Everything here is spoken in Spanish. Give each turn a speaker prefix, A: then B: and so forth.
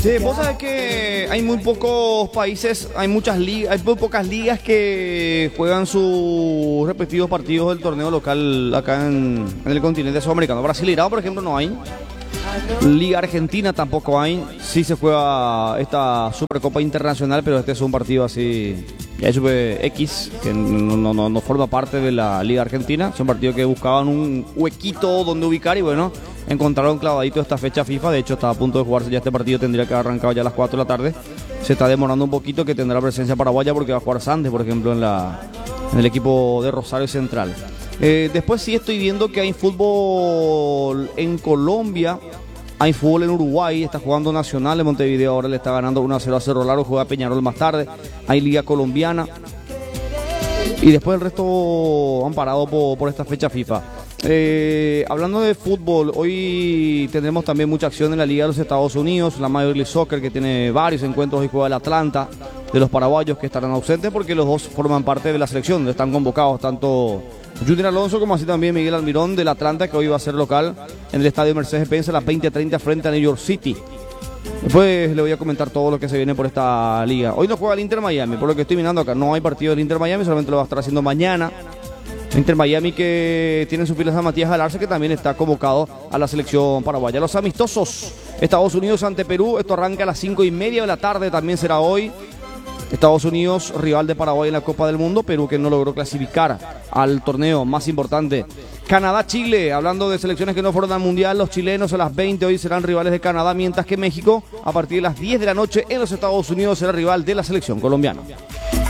A: Sí, vos sabés que hay muy pocos países, hay muchas ligas, hay muy pocas ligas que juegan sus respectivos partidos del torneo local acá en el continente sudamericano. Brasileirao, por ejemplo, no hay. Liga Argentina tampoco hay. Sí se juega esta Supercopa Internacional, pero este es un partido así, es Super X, que no forma parte de la Liga Argentina. Es un partido que buscaban un huequito donde ubicar y bueno, encontraron clavadito esta fecha FIFA. De hecho, está a punto de jugarse ya este partido, tendría que haber arrancado ya a las 4 de la tarde. Se está demorando un poquito, que tendrá presencia paraguaya porque va a jugar Sandes, por ejemplo, en el equipo de Rosario Central. Después sí estoy viendo que hay fútbol en Colombia, hay fútbol en Uruguay, está jugando Nacional de Montevideo, ahora le está ganando 1-0 a Cerro Largo, juega Peñarol más tarde, hay Liga Colombiana y después el resto han parado por esta fecha FIFA. Hablando de fútbol, hoy tendremos también mucha acción en la Liga de los Estados Unidos, la Major League Soccer, que tiene varios encuentros y juega el Atlanta, de los paraguayos que estarán ausentes porque los dos forman parte de la selección, están convocados tanto Junior Alonso como así también Miguel Almirón del Atlanta, que hoy va a ser local en el estadio Mercedes-Benz a las 20:30 frente a New York City. Después le voy a comentar todo lo que se viene por esta liga. Hoy no juega el Inter Miami, por lo que estoy mirando acá, no hay partido del Inter Miami, solamente lo va a estar haciendo mañana. Inter Miami, que tiene en sus filas a Matías Galarza, que también está convocado a la selección paraguaya. Los amistosos, Estados Unidos ante Perú, esto arranca a las 5:30 de la tarde, también será hoy. Estados Unidos, rival de Paraguay en la Copa del Mundo. Perú, que no logró clasificar al torneo más importante. Canadá-Chile, hablando de selecciones que no fueron al Mundial, los chilenos a las 20 hoy serán rivales de Canadá, mientras que México, a partir de las 10 de la noche en los Estados Unidos, será rival de la selección colombiana.